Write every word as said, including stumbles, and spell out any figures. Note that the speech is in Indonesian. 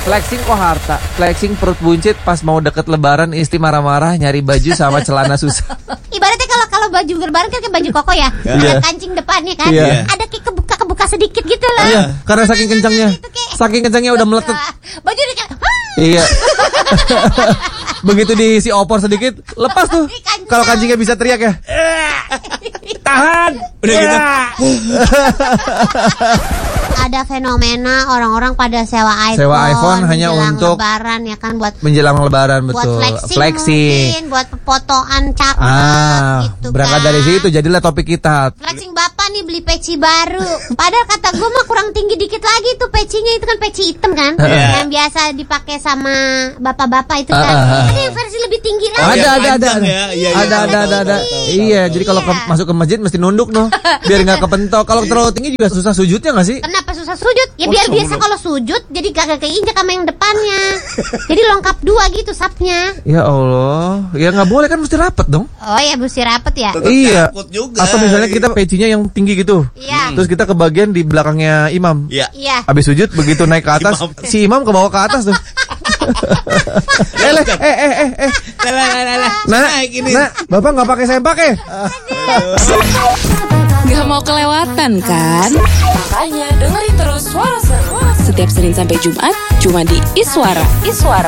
Flexing kok harta. Flexing perut buncit pas mau deket lebaran, istri marah-marah nyari baju sama celana susah. Ibaratnya kalau kalau baju lebaran kan kayak baju koko ya. Ada kancing depannya kan. Iya. Ada kayak kebuka-kebuka sedikit gitu loh. Iya, karena saking kencangnya. Saking kencangnya udah meletet. Baju udah kayak Iya. Begitu diisi opor sedikit, lepas tuh. Kalau kancingnya bisa teriak ya. Tahan. Udah gitu. ada fenomena orang-orang pada sewa iPhone, Sewa iPhone hanya untuk lebaran ya kan, buat menjelang lebaran, buat betul. flexing, Flexing. mungkin buat pepotoan cakep Ah, gitu berangkat kan. dari situ jadilah topik kita. Flexing bapak nih beli peci baru. Padahal kata gue mah kurang tinggi dikit lagi tuh pecinya, itu kan peci hitam kan, Yeah. yang biasa dipakai sama bapak-bapak itu kan. Ah, ah, ah. Ada yang versi lebih tinggi Oh, lagi. ada, yang ada, ada, panjang ada, ya. Iya, iya, ada, tahu, ada, tahu, ada, ada. tahu, tahu. Iya, jadi kalau ke- Iya. masuk ke masjid mesti nunduk noh, biar nggak kepentok. Kalau terlalu tinggi juga susah sujudnya nggak sih? Kenapa susah sujud? Ya biar Oh, biasa belum. kalau sujud jadi kagak keinjak sama yang depannya. Jadi lengkap dua gitu sapnya. Ya Allah, ya nggak boleh kan, mesti rapet dong. Oh ya mesti rapet ya. Tetap Iya. takut juga. Atau misalnya kita pecinya yang tinggi gitu, Iya. terus kita ke bagian di belakangnya imam. Iya. Iya. Habis sujud begitu naik ke atas, Imam. si imam ke bawah ke atas tuh. eh, leh, eh, eh, eh, eh, Lah, lah, lah, lah. Nah, Naik ini. nah, bapak nggak pakai sempak ya? Gak mau kelewatan kan? Makanya dengerin terus Suara Seru setiap Senin sampai Jumat cuma di Iswara. Iswara.